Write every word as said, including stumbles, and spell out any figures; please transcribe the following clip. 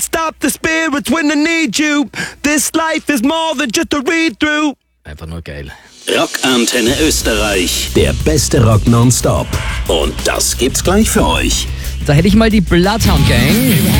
stop the spirits when they need you. This life is more than just a read-through. Einfach nur geil. Rockantenne Österreich. Der beste Rock nonstop. Und das gibt's gleich für euch. Da hätte ich mal die Bloodhound Gang.